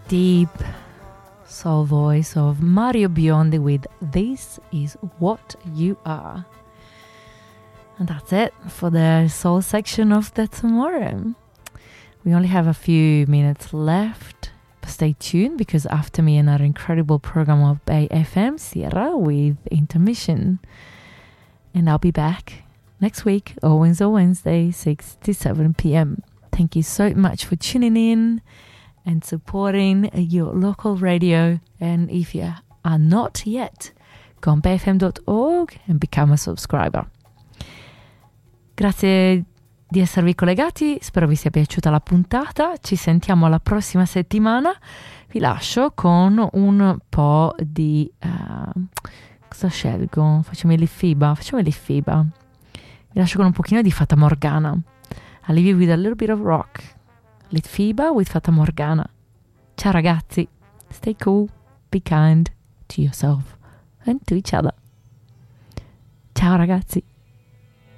deep soul voice of Mario Biondi with This Is What You Are. And that's it for the soul section of the tomorrow. We only have a few minutes left, but stay tuned because after me another incredible program of Bay FM Sierra with Intermission. And I'll be back next week, always on Wednesday, 6 to 7 p.m. Thank you so much for tuning in and supporting your local radio. And if you are not yet, go on bayfm.org and become a subscriber. Grazie di esservi collegati, spero vi sia piaciuta la puntata, ci sentiamo la prossima settimana. Vi lascio con un po' di... cosa scelgo? Facciamo il Fiba. Vi lascio con un pochino di Fata Morgana. I'll leave you with a little bit of rock. Litfiba with Fata Morgana. Ciao ragazzi, stay cool, be kind to yourself and to each other. Ciao ragazzi.